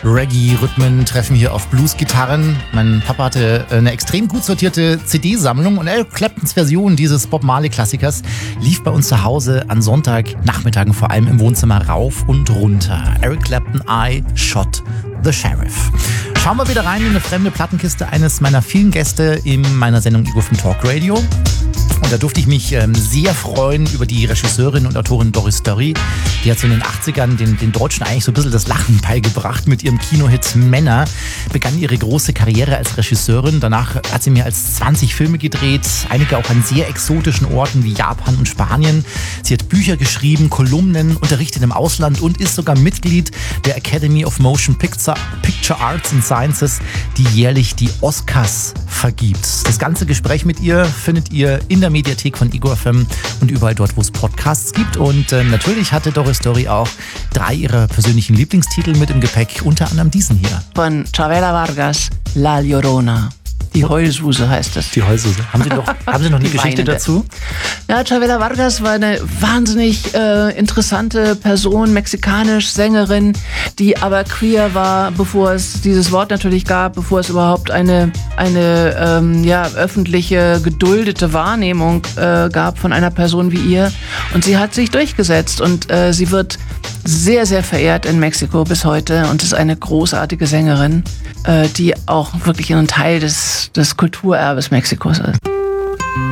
Reggae-Rhythmen treffen hier auf Blues-Gitarren. Mein Papa hatte eine extrem gut sortierte CD-Sammlung und Eric Claptons Version dieses Bob Marley-Klassikers lief bei uns zu Hause an Sonntagnachmittagen vor allem im Wohnzimmer rauf und runter. Eric Clapton, I Shot the Sheriff. Schauen wir wieder rein in eine fremde Plattenkiste eines meiner vielen Gäste in meiner Sendung Igor vom Talk Radio. Und da durfte ich mich sehr freuen über die Regisseurin und Autorin Doris Dörri. Die hat so in den 80ern den Deutschen eigentlich so ein bisschen das Lachen beigebracht mit ihrem Kinohit Männer. Begann ihre große Karriere als Regisseurin. Danach hat sie mehr als 20 Filme gedreht, einige auch an sehr exotischen Orten wie Japan und Spanien. Sie hat Bücher geschrieben, Kolumnen, unterrichtet im Ausland und ist sogar Mitglied der Academy of Motion Picture Arts and Sciences, die jährlich die Oscars vergibt. Das ganze Gespräch mit ihr findet ihr in der Mediathek von Igor FM und überall dort, wo es Podcasts gibt. Und natürlich hatte Doris Dörri auch 3 ihrer persönlichen Lieblingstitel mit im Gepäck, unter anderem diesen hier. Von Chavela Vargas, La Llorona. Die Heulsuse heißt es. Die Heulsuse. Haben Sie noch eine Geschichte dazu? Ja, Chavela Vargas war eine wahnsinnig interessante Person, mexikanisch, Sängerin, die aber queer war, bevor es dieses Wort natürlich gab, bevor es überhaupt eine öffentliche, geduldete Wahrnehmung gab von einer Person wie ihr. Und sie hat sich durchgesetzt und sie wird sehr, sehr verehrt in Mexiko bis heute und ist eine großartige Sängerin, die auch wirklich ein Teil des Kulturerbes Mexikos ist.